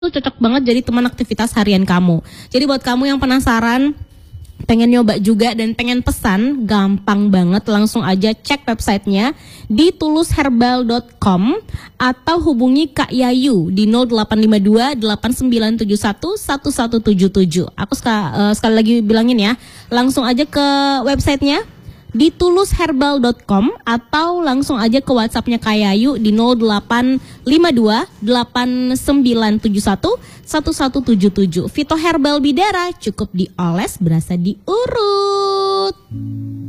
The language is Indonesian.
cocok banget jadi teman aktivitas harian kamu. Jadi buat kamu yang penasaran, pengen nyoba juga dan pengen pesan, gampang banget, langsung aja cek websitenya di tulusherbal.com atau hubungi Kak Yayu di 0852 8971 1177. Aku sekali lagi bilangin ya, langsung aja ke websitenya di tulusherbal.com atau langsung aja ke WhatsAppnya Kak Yayu di 0852 8971 1177. Vito Herbal Bidara, cukup dioles berasa diurut.